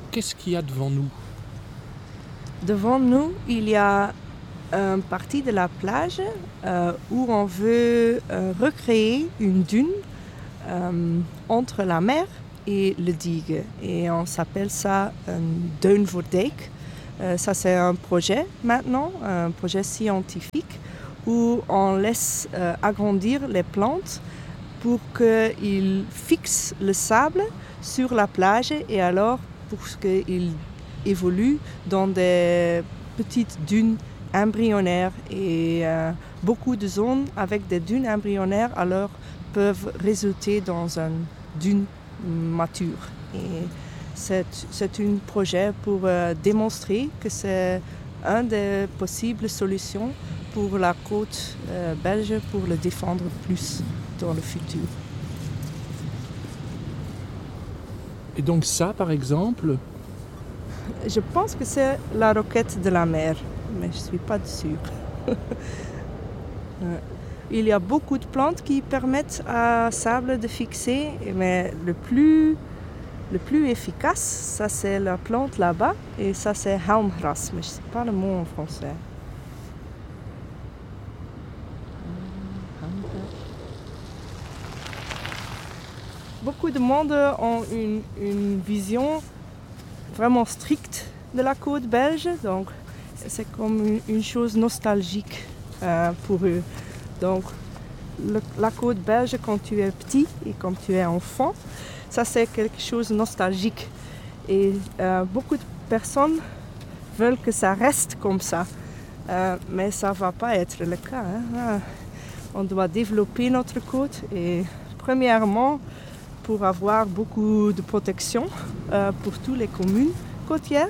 qu'est-ce qu'il y a devant nous? Devant nous, il y a une partie de la plage où on veut recréer une dune entre la mer et le digue. Et on s'appelle ça Duin voor Dijk. Ça, c'est un projet maintenant, un projet scientifique où on laisse agrandir les plantes pour qu'ils fixent le sable sur la plage et alors pour qu'ils évoluent dans des petites dunes embryonnaires. Et beaucoup de zones avec des dunes embryonnaires alors peuvent résulter dans une dune mature. Et c'est un projet pour démontrer que c'est une des possibles solutions pour la côte belge pour le défendre plus dans le futur. Et donc ça, par exemple? Je pense que c'est la roquette de la mer, mais je ne suis pas sûre. Il y a beaucoup de plantes qui permettent à sable de fixer, mais le plus efficace, ça c'est la plante là-bas, et ça c'est helmgras, mais je ne sais pas le mot en français. Beaucoup de monde ont une vision vraiment stricte de la côte belge, donc c'est comme une chose nostalgique pour eux. Donc la côte belge, quand tu es petit et quand tu es enfant, ça c'est quelque chose de nostalgique. Et beaucoup de personnes veulent que ça reste comme ça, mais ça ne va pas être le cas. On doit développer notre côte et premièrement, pour avoir beaucoup de protection pour toutes les communes côtières.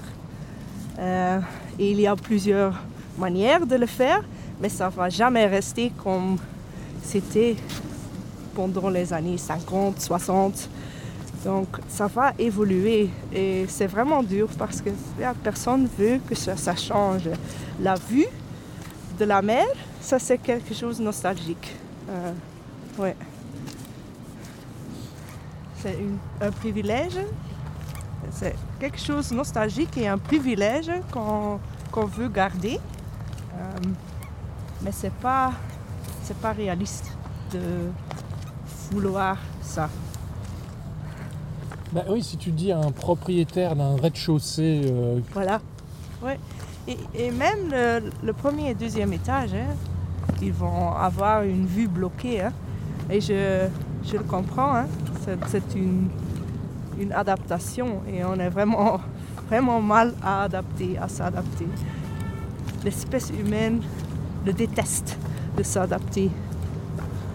Et il y a plusieurs manières de le faire, mais ça ne va jamais rester comme c'était pendant les années 50, 60. Donc ça va évoluer et c'est vraiment dur parce que personne ne veut que ça change. La vue de la mer, ça c'est quelque chose de nostalgique. Ouais. C'est un privilège, c'est quelque chose de nostalgique et un privilège qu'on veut garder. Mais c'est pas réaliste de vouloir ça. Bah oui, si tu dis à un propriétaire d'un rez-de-chaussée... Voilà, ouais. Et même le premier et deuxième étage, ils vont avoir une vue bloquée. Et je le comprends, c'est une adaptation et on est vraiment, vraiment mal à s'adapter. L'espèce humaine le déteste de s'adapter.